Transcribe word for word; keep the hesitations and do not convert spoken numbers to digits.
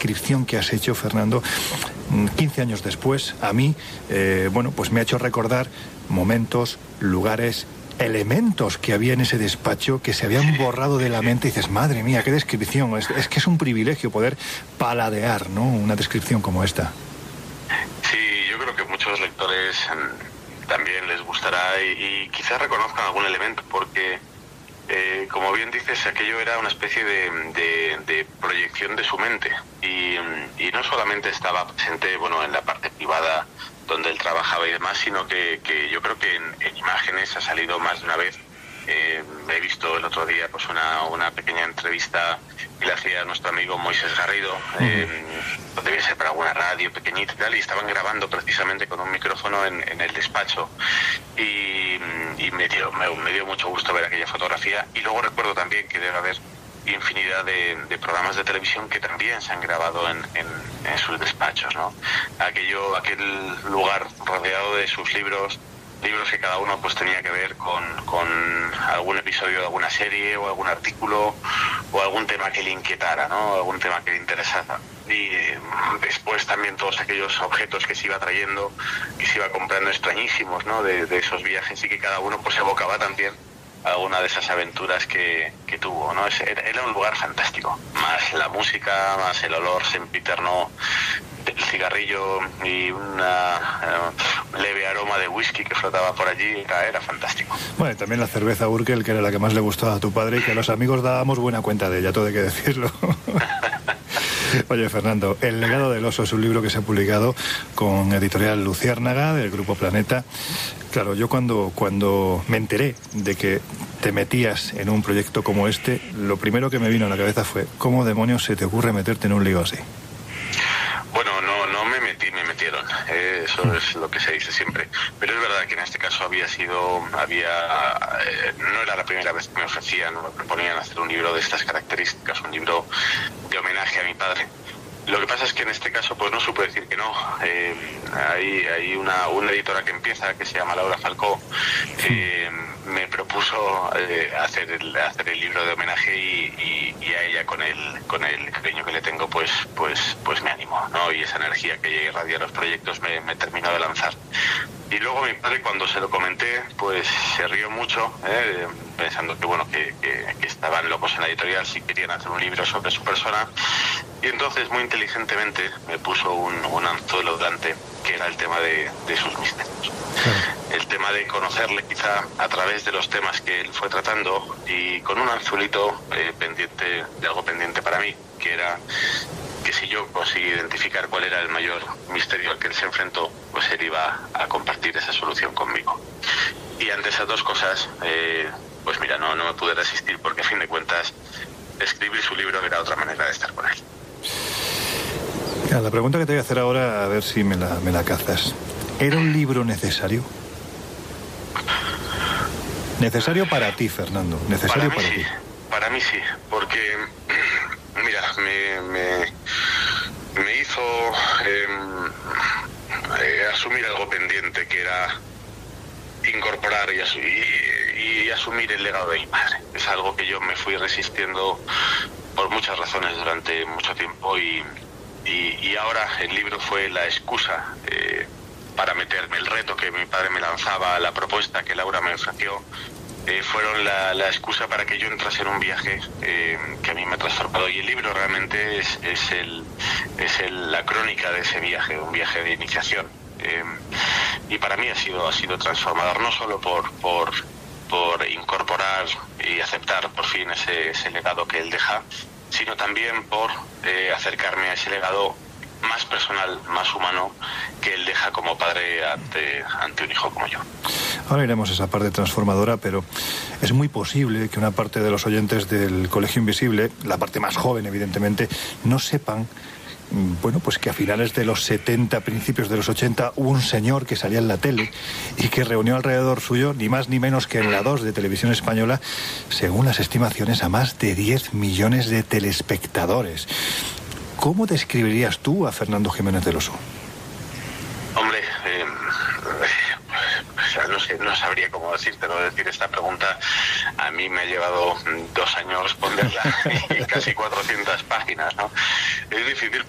descripción que has hecho, Fernando, quince años después, a mí, eh, bueno, pues me ha hecho recordar momentos, lugares, elementos que había en ese despacho que se habían borrado de la mente y dices, madre mía, qué descripción. Es, es que es un privilegio poder paladear, ¿no?, una descripción como esta. Sí, yo creo que muchos lectores también les gustará y, y quizás reconozcan algún elemento, porque eh, como bien dices, aquello era una especie de, de, de proyección de su mente y, y no solamente estaba presente, bueno, en la parte privada donde él trabajaba y demás, sino que, que yo creo que en, en imágenes ha salido más de una vez. Eh, he visto el otro día pues una, una pequeña entrevista que le hacía a nuestro amigo Moisés Garrido, eh, uh-huh. debía ser para alguna radio pequeñita y tal, y estaban grabando precisamente con un micrófono en, en el despacho y, y me, dio, me, me dio mucho gusto ver aquella fotografía. Y luego recuerdo también que debe haber infinidad de, de programas de televisión que también se han grabado en, en, en sus despachos, ¿no? Aquello, aquel lugar rodeado de sus libros, libros que cada uno pues tenía que ver con, con algún episodio de alguna serie o algún artículo o algún tema que le inquietara, ¿no? Algún tema que le interesara. Y eh, después también todos aquellos objetos que se iba trayendo, que se iba comprando extrañísimos, ¿no?, de, de esos viajes, y que cada uno pues evocaba también alguna de esas aventuras que, que tuvo, ¿no? Era, era un lugar fantástico, más la música, más el olor sempiterno del cigarrillo y una uh, leve aroma de whisky que flotaba por allí, era, era fantástico. Bueno, y también la cerveza Urkel, que era la que más le gustó a tu padre y que a los amigos dábamos buena cuenta de ella, todo hay que decirlo. Oye, Fernando, El legado del oso es un libro que se ha publicado con Editorial Luciérnaga, del Grupo Planeta. Claro, yo cuando, cuando me enteré de que te metías en un proyecto como este, lo primero que me vino a la cabeza fue, ¿cómo demonios se te ocurre meterte en un lío así? Bueno, no, no me metí, me metieron. Eh, eso mm. es lo que se dice siempre. Pero es verdad que en este caso había sido, había, eh, no era la primera vez que me ofrecían, me proponían hacer un libro de estas características, un libro de homenaje a mi padre. Lo que pasa es que en este caso pues no supe decir que no. Eh, hay hay una, una editora que empieza, que se llama Laura Falcó, que eh, me propuso eh, hacer, el, hacer el libro de homenaje y, y, y a ella con el, con el cariño que le tengo pues, pues, pues me animó, ¿no? Y esa energía que ella irradia a los proyectos me, me terminó de lanzar. Y luego mi padre, cuando se lo comenté, pues se rió mucho, ¿eh? pensando que bueno que, que, que estaban locos en la editorial si querían hacer un libro sobre su persona. Y entonces muy inteligentemente me puso un, un anzuelo delante, que era el tema de, de sus misterios. Sí. El tema de conocerle quizá a través de los temas que él fue tratando, y con un anzuelito eh, pendiente, de algo pendiente para mí, que era que si yo conseguí identificar cuál era el mayor misterio al que él se enfrentó, pues él iba a compartir esa solución conmigo. Y ante esas dos cosas, eh, pues mira, no, no me pude resistir, porque a fin de cuentas escribir su libro era otra manera de estar con él. La pregunta que te voy a hacer ahora, a ver si me la, me la cazas. ¿Era un libro necesario? Necesario para ti, Fernando. Necesario para, para sí, ti. Para mí sí, porque mira, me, me, me hizo eh, eh, asumir algo pendiente, que era incorporar y, asu y, y asumir el legado de mi padre. Es algo que yo me fui resistiendo por muchas razones durante mucho tiempo, y, y, y ahora el libro fue la excusa eh, para meterme. El reto que mi padre me lanzaba, la propuesta que Laura me ofreció, eh, fueron la, la excusa para que yo entrase en un viaje eh, que a mí me ha transformado. Y el libro realmente es, es, el, es el, la crónica de ese viaje, un viaje de iniciación. Eh, y para mí ha sido, ha sido transformador, no solo por, por, por incorporar y aceptar por fin ese, ese legado que él deja, sino también por eh, acercarme a ese legado más personal, más humano, que él deja como padre ante, ante un hijo como yo. Ahora iremos a esa parte transformadora, pero es muy posible que una parte de los oyentes del Colegio Invisible, la parte más joven evidentemente, no sepan, bueno, pues que a finales de los setenta, principios de los ochenta, hubo un señor que salía en la tele y que reunió alrededor suyo, ni más ni menos que en la dos de Televisión Española, según las estimaciones, a más de diez millones de telespectadores. ¿Cómo describirías tú a Fernando Jiménez del Oso? Hombre, eh, o sea, no sé, no sabría cómo decírtelo. Decir esta pregunta a mí me ha llevado dos años responderla y casi cuatrocientas páginas, ¿no? Es difícil